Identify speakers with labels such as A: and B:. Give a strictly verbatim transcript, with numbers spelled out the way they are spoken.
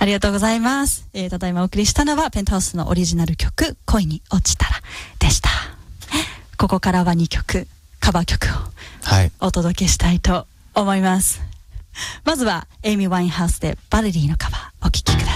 A: ありがとうございます。えー、ただいまお送りしたのはペントハウスのオリジナル曲恋に落ちたらでした。ここからはにきょくカバー曲をお届けしたいと思います。まずはエイミー・ワインハウスでバレリーのカバーお聴きください。